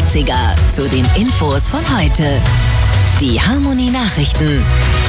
80er zu den Infos von heute. Die Harmony Nachrichten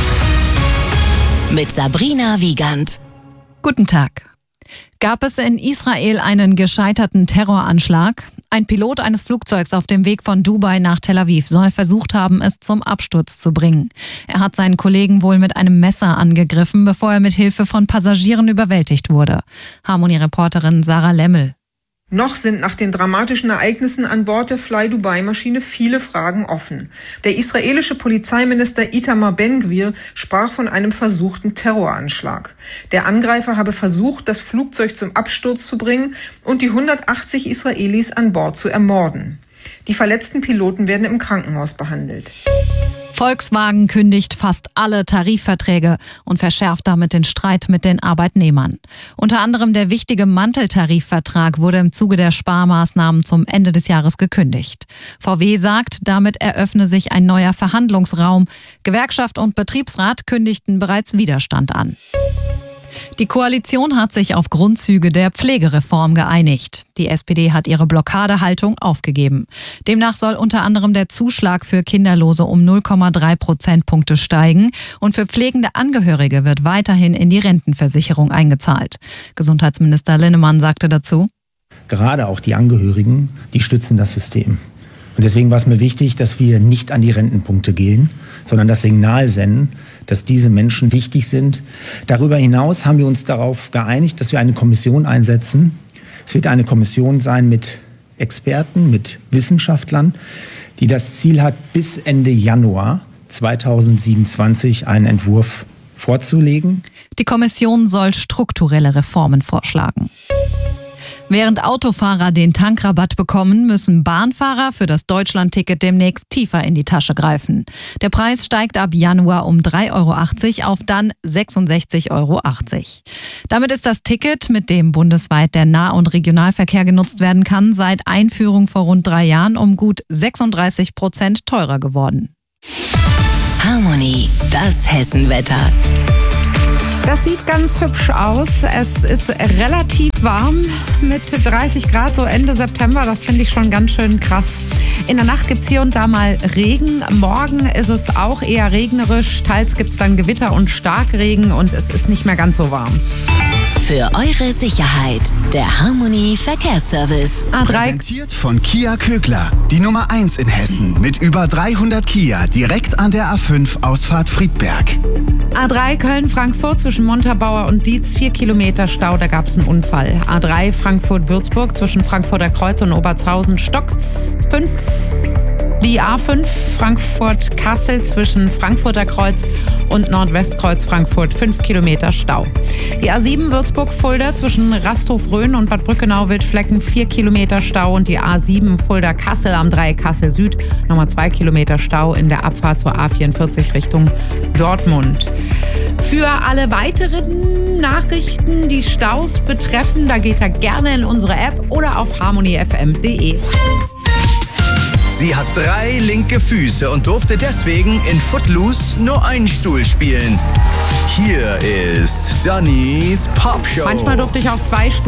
mit Sabrina Wiegand. Guten Tag. Gab es in Israel einen gescheiterten Terroranschlag? Ein Pilot eines Flugzeugs auf dem Weg von Dubai nach Tel Aviv soll versucht haben, es zum Absturz zu bringen. Er hat seinen Kollegen wohl mit einem Messer angegriffen, bevor er mit Hilfe von Passagieren überwältigt wurde. Harmony-Reporterin Sarah Lemmel. Noch sind nach den dramatischen Ereignissen an Bord der Fly-Dubai-Maschine viele Fragen offen. Der israelische Polizeiminister Itamar Ben-Gvir sprach von einem versuchten Terroranschlag. Der Angreifer habe versucht, das Flugzeug zum Absturz zu bringen und die 180 Israelis an Bord zu ermorden. Die verletzten Piloten werden im Krankenhaus behandelt. Volkswagen kündigt fast alle Tarifverträge und verschärft damit den Streit mit den Arbeitnehmern. Unter anderem der wichtige Manteltarifvertrag wurde im Zuge der Sparmaßnahmen zum Ende des Jahres gekündigt. VW sagt, damit eröffne sich ein neuer Verhandlungsraum. Gewerkschaft und Betriebsrat kündigten bereits Widerstand an. Die Koalition hat sich auf Grundzüge der Pflegereform geeinigt. Die SPD hat ihre Blockadehaltung aufgegeben. Demnach soll unter anderem der Zuschlag für Kinderlose um 0,3 Prozentpunkte steigen und für pflegende Angehörige wird weiterhin in die Rentenversicherung eingezahlt. Gesundheitsminister Linnemann sagte dazu: Gerade auch die Angehörigen, die stützen das System. Und deswegen war es mir wichtig, dass wir nicht an die Rentenpunkte gehen, sondern das Signal senden, dass diese Menschen wichtig sind. Darüber hinaus haben wir uns darauf geeinigt, dass wir eine Kommission einsetzen. Es wird eine Kommission sein mit Experten, mit Wissenschaftlern, die das Ziel hat, bis Ende Januar 2027 einen Entwurf vorzulegen. Die Kommission soll strukturelle Reformen vorschlagen. Während Autofahrer den Tankrabatt bekommen, müssen Bahnfahrer für das Deutschlandticket demnächst tiefer in die Tasche greifen. Der Preis steigt ab Januar um 3,80 € auf dann 66,80 €. Damit ist das Ticket, mit dem bundesweit der Nah- und Regionalverkehr genutzt werden kann, seit Einführung vor rund 3 Jahren um gut 36% teurer geworden. Harmony, das Hessenwetter. Das sieht ganz hübsch aus. Es ist relativ warm mit 30 Grad, so Ende September. Das finde ich schon ganz schön krass. In der Nacht gibt es hier und da mal Regen. Morgen ist es auch eher regnerisch. Teils gibt es dann Gewitter und Starkregen und es ist nicht mehr ganz so warm. Für eure Sicherheit, der Harmony Verkehrsservice. Präsentiert von Kia Kögler. Die Nummer 1 in Hessen mit über 300 Kia direkt an der A5 Ausfahrt Friedberg. A3 Köln-Frankfurt zwischen Montabaur und Dietz, 4 Kilometer Stau, da gab es einen Unfall. A3 Frankfurt-Würzburg zwischen Frankfurter Kreuz und Obertshausen stockt's 5. Die A5 Frankfurt-Kassel zwischen Frankfurter Kreuz und Nordwestkreuz Frankfurt, 5 Kilometer Stau. Die A7 Würzburg-Fulda zwischen Rasthof-Rhön und Bad Brückenau-Wildflecken, 4 Kilometer Stau. Und die A7 Fulda-Kassel am Dreieck Kassel-Süd, nochmal 2 Kilometer Stau in der Abfahrt zur A44 Richtung Dortmund. Für alle weiteren Nachrichten, die Staus betreffen, da geht er gerne in unsere App oder auf harmonyfm.de. Sie hat 3 linke Füße und durfte deswegen in Footloose nur einen Stuhl spielen. Hier ist Dannys Popshow. Manchmal durfte ich auch 2 Stuhl